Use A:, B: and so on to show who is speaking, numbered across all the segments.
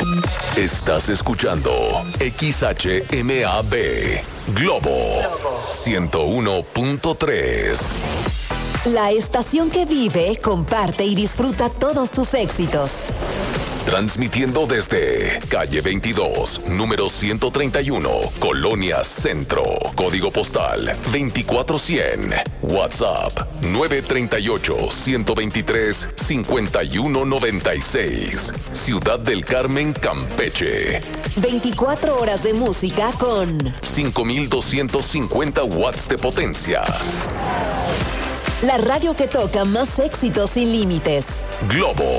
A: Estás escuchando XHMAB Globo 101.3.
B: La estación que vive, comparte y disfruta todos tus éxitos.
A: Transmitiendo desde calle 22, número 131, Colonia Centro, código postal 24100, WhatsApp 938-123-5196, Ciudad del Carmen, Campeche.
B: 24 horas de música con
A: 5250 watts de potencia.
B: La radio que toca más éxitos sin límites.
A: Globo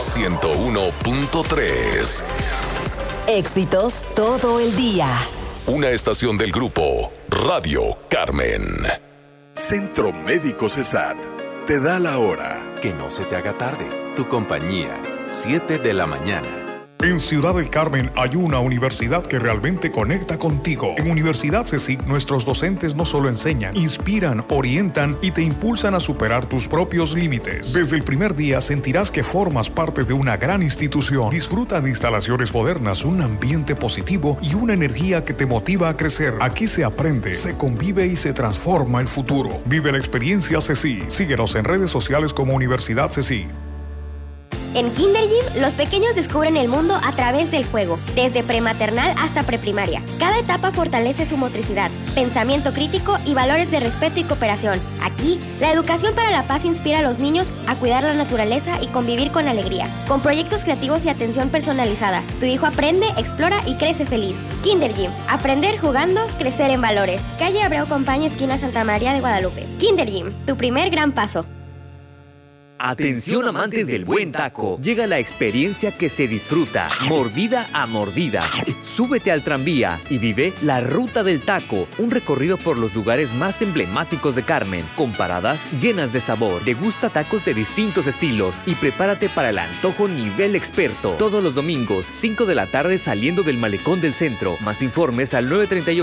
A: 101.3.
B: Éxitos todo el día.
A: Una estación del grupo Radio Carmen.
C: Centro Médico CESAT te da la hora.
D: Que no se te haga tarde. Tu compañía, 7 de la mañana.
E: En Ciudad del Carmen hay una universidad que realmente conecta contigo. En Universidad CECIC, nuestros docentes no solo enseñan, inspiran, orientan y te impulsan a superar tus propios límites. Desde el primer día sentirás que formas parte de una gran institución. Disfruta de instalaciones modernas, un ambiente positivo y una energía que te motiva a crecer. Aquí se aprende, se convive y se transforma el futuro. Vive la experiencia CECIC. Síguenos en redes sociales como Universidad CECIC.
F: En Kinder Gym, los pequeños descubren el mundo a través del juego, desde prematernal hasta preprimaria. Cada etapa fortalece su motricidad, pensamiento crítico y valores de respeto y cooperación. Aquí, la educación para la paz inspira a los niños a cuidar la naturaleza y convivir con alegría. Con proyectos creativos y atención personalizada, tu hijo aprende, explora y crece feliz. Kinder Gym, aprender jugando, crecer en valores. Calle Abreu Compañía, esquina Santa María de Guadalupe. Kinder Gym, tu primer gran paso.
G: Atención amantes del buen taco, llega la experiencia que se disfruta, mordida a mordida. Súbete al tranvía y vive la Ruta del Taco, un recorrido por los lugares más emblemáticos de Carmen, con paradas llenas de sabor. Degusta tacos de distintos estilos y prepárate para el antojo nivel experto. Todos los domingos, 5 de la tarde saliendo del Malecón del Centro. Más informes al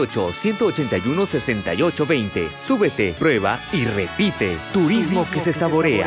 G: 938-181-6820. Súbete, prueba y repite. Turismo que se saborea.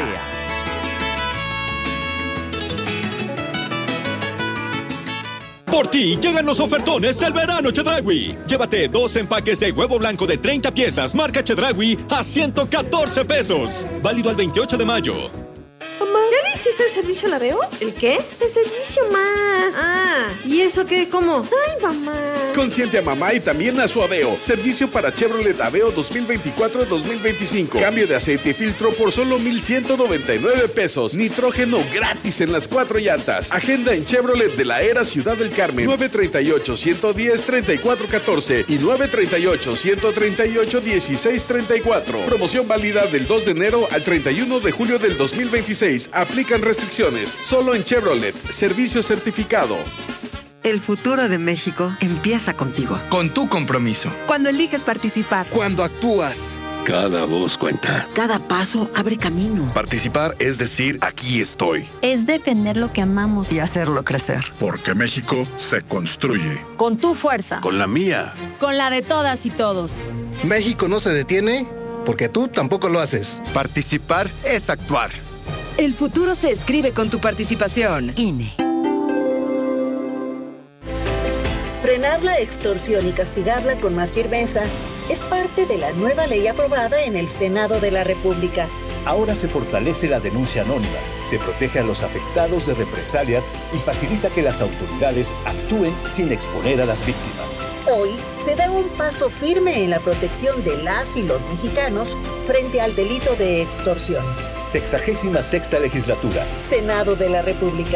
H: Por ti llegan los ofertones del verano Chedraui. Llévate 2 empaques de huevo blanco de 30 piezas marca Chedraui a 114 pesos. Válido al 28 de mayo.
I: Mamá, ¿ya le hiciste el servicio al aveo? ¿El qué? El servicio, ma. Ah, ¿y eso qué? ¿Cómo? Ay, mamá.
C: Consiente a mamá y también a su Aveo. Servicio para Chevrolet Aveo 2024-2025. Cambio de aceite y filtro por solo 1,199 pesos. Nitrógeno gratis en las 4 llantas. Agenda en Chevrolet de la Era Ciudad del Carmen. 938-110-3414 y 938-138-1634. Promoción válida del 2 de enero al 31 de julio del 2026. Aplican restricciones. Solo en Chevrolet. Servicio certificado.
J: El futuro de México empieza contigo.
K: Con tu compromiso.
J: Cuando eliges participar.
K: Cuando actúas.
L: Cada voz cuenta.
J: Cada paso abre camino.
L: Participar es decir, aquí estoy.
M: Es defender lo que amamos.
J: Y hacerlo crecer.
N: Porque México se construye.
M: Con tu fuerza.
L: Con la mía.
M: Con la de todas y todos.
O: México no se detiene porque tú tampoco lo haces.
K: Participar es actuar.
J: El futuro se escribe con tu participación. INE.
P: Frenar la extorsión y castigarla con más firmeza es parte de la nueva ley aprobada en el Senado de la República.
Q: Ahora se fortalece la denuncia anónima, se protege a los afectados de represalias y facilita que las autoridades actúen sin exponer a las víctimas.
P: Hoy se da un paso firme en la protección de las y los mexicanos frente al delito de extorsión.
Q: 66ª legislatura.
P: Senado de la República.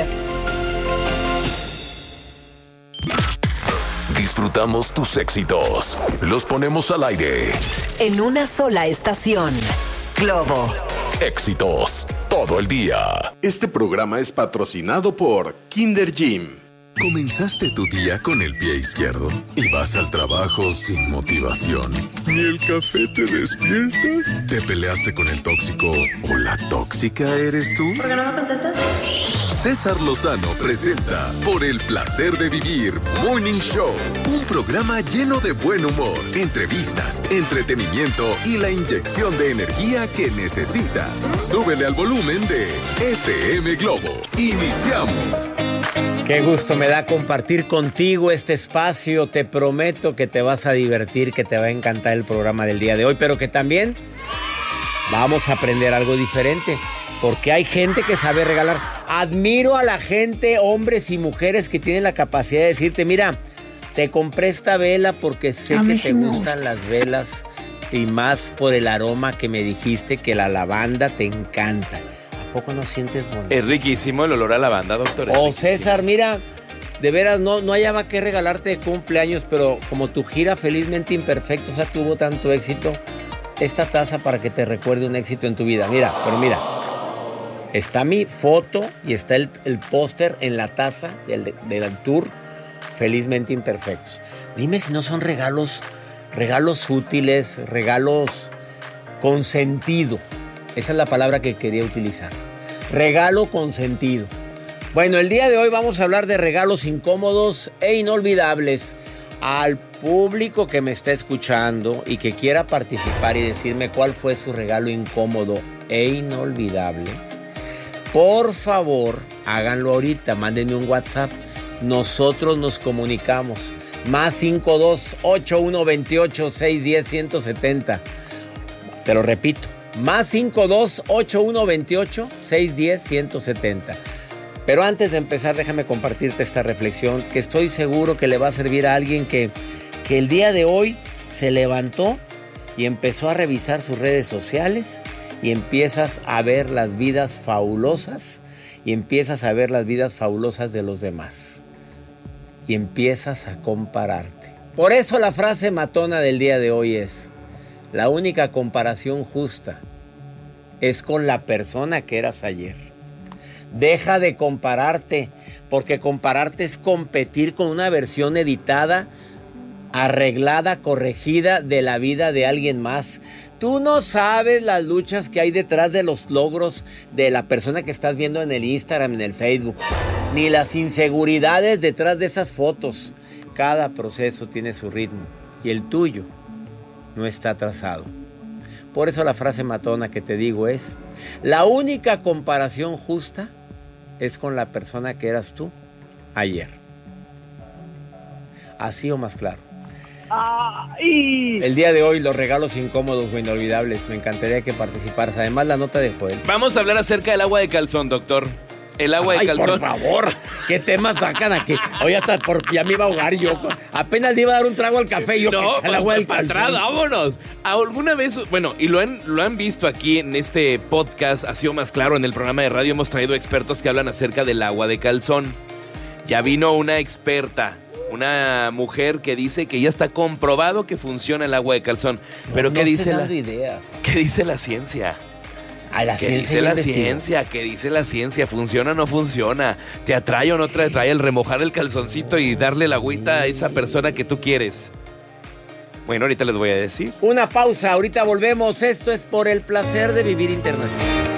A: Disfrutamos tus éxitos. Los ponemos al aire.
B: En una sola estación. Globo.
A: Éxitos todo el día.
C: Este programa es patrocinado por Kinder Gym.
R: ¿Comenzaste tu día con el pie izquierdo y vas al trabajo sin motivación? ¿Ni el café te despierta? ¿Te peleaste con el tóxico o la tóxica eres tú?
F: ¿Por qué no me contestas?
R: César Lozano presenta Por el placer de vivir Morning Show, un programa lleno de buen humor, entrevistas, entretenimiento y la inyección de energía que necesitas. Súbele al volumen de FM Globo. Iniciamos.
S: Qué gusto me da compartir contigo este espacio. Te prometo que te vas a divertir, que te va a encantar el programa del día de hoy, pero que también vamos a aprender algo diferente, porque hay gente que sabe regalar. Admiro a la gente, hombres y mujeres, que tienen la capacidad de decirte, mira, te compré esta vela porque sé que te gustan las velas y más por el aroma que me dijiste que la lavanda te encanta. ¿A poco no sientes bonito?
T: Es riquísimo el olor a lavanda, doctor.
S: César, mira, de veras no hallaba qué regalarte de cumpleaños, pero como tu gira Felizmente Imperfecto, o sea, tuvo tanto éxito, esta taza para que te recuerde un éxito en tu vida. Mira, está mi foto y está el póster en la taza del tour Felizmente Imperfectos. Dime si no son regalos útiles, regalos con sentido. Esa es la palabra que quería utilizar. Regalo con sentido. Bueno, el día de hoy vamos a hablar de regalos incómodos e inolvidables. Al público que me está escuchando y que quiera participar y decirme cuál fue su regalo incómodo e inolvidable, por favor, háganlo ahorita, mándenme un WhatsApp. Nosotros nos comunicamos. Más 52-8128-610-170. Te lo repito. Más 52-8128-610-170. Pero antes de empezar, déjame compartirte esta reflexión que estoy seguro que le va a servir a alguien que el día de hoy se levantó y empezó a revisar sus redes sociales y empiezas a ver las vidas fabulosas y empiezas a ver las vidas fabulosas de los demás y empiezas a compararte. Por eso la frase matona del día de hoy es: la única comparación justa es con la persona que eras ayer. Deja de compararte, porque compararte es competir con una versión editada, arreglada, corregida de la vida de alguien más. Tú no sabes las luchas que hay detrás de los logros de la persona que estás viendo en el Instagram, en el Facebook, ni las inseguridades detrás de esas fotos. Cada proceso tiene su ritmo y el tuyo no está trazado. Por eso la frase matona que te digo es: la única comparación justa es con la persona que eras tú ayer. Así o más claro. El día de hoy, los regalos incómodos o inolvidables. Me encantaría que participaras. Además, la nota de Joel.
T: Vamos a hablar acerca del agua de calzón, doctor. El agua de calzón.
S: Por favor, ¿qué temas sacan aquí? Oye, hasta ya me iba a ahogar yo. Apenas le iba a dar un trago al café y yo el agua del calzón.
T: Atrás, vámonos. ¿Alguna vez, bueno, y lo han visto aquí en este podcast, ha sido más claro, en el programa de radio hemos traído expertos que hablan acerca del agua de calzón. Ya vino una experta, una mujer que dice que ya está comprobado que funciona el agua de calzón. Pero ¿qué dice ¿qué dice la ciencia? ¿Qué dice la ciencia? ¿Qué dice la ciencia? ¿Funciona o no funciona? ¿Te atrae o no te atrae el remojar el calzoncito y darle la agüita a esa persona que tú quieres? Bueno, ahorita les voy a decir.
S: Una pausa, ahorita volvemos. Esto es Por el Placer de Vivir Internacional.